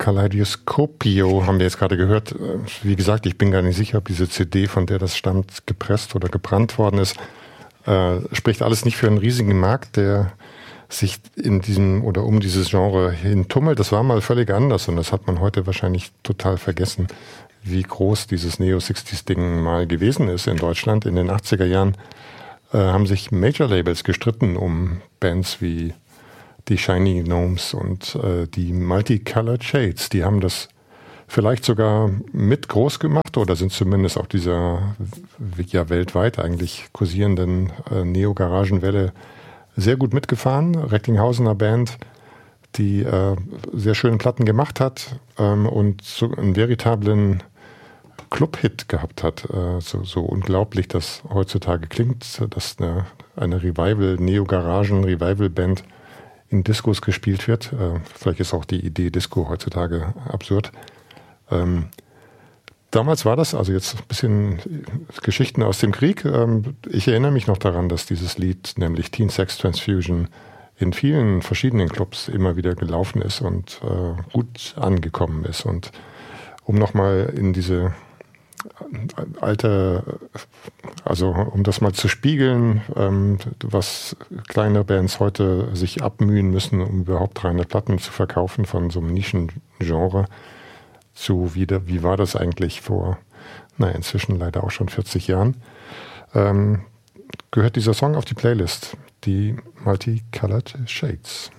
Kaleidoscopio haben wir jetzt gerade gehört. Wie gesagt, ich bin gar nicht sicher, ob diese CD, von der das stammt, gepresst oder gebrannt worden ist. Spricht alles nicht für einen riesigen Markt, der sich in diesem oder um dieses Genre hin tummelt. Das war mal völlig anders und das hat man heute wahrscheinlich total vergessen, wie groß dieses Neo-60s-Ding mal gewesen ist in Deutschland. In den 80er Jahren haben sich Major-Labels gestritten um Bands wie die Shiny Gnomes und die Multicolored Shades. Die haben das vielleicht sogar mit groß gemacht oder sind zumindest auf dieser ja weltweit eigentlich kursierenden Neo-Garagenwelle sehr gut mitgefahren. Recklinghausener Band, die sehr schöne Platten gemacht hat und so einen veritablen Club-Hit gehabt hat. So unglaublich das heutzutage klingt, dass eine Neo-Garagen-Revival-Band in Discos gespielt wird. Vielleicht ist auch die Idee Disco heutzutage absurd. Damals war das, also jetzt ein bisschen Geschichten aus dem Krieg. Ich erinnere mich noch daran, dass dieses Lied, nämlich Teen Sex Transfusion, in vielen verschiedenen Clubs immer wieder gelaufen ist und gut angekommen ist. Und um nochmal in diese also um das mal zu spiegeln, was kleine Bands heute sich abmühen müssen, um überhaupt 300 Platten zu verkaufen von so einem Nischengenre, wie war das eigentlich vor, inzwischen leider auch schon 40 Jahren, gehört dieser Song auf die Playlist, die Multicolored Shades.